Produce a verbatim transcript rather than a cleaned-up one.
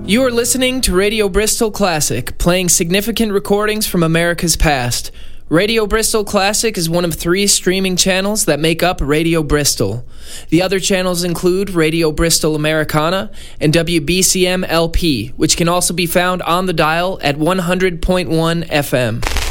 You are listening to Radio Bristol Classic, playing significant recordings from America's past. Radio Bristol Classic is one of three streaming channels that make up Radio Bristol. The other channels include Radio Bristol Americana and W B C M L P, which can also be found on the dial at one hundred point one F M.